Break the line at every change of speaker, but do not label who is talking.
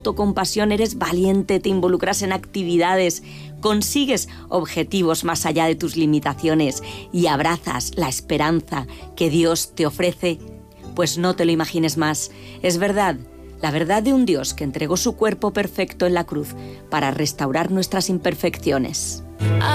autocompasión, eres valiente, te involucras en actividades, consigues objetivos más allá de tus limitaciones y abrazas la esperanza que Dios te ofrece, pues no te lo imagines más. Es verdad, la verdad de un Dios que entregó su cuerpo perfecto en la cruz para restaurar nuestras imperfecciones.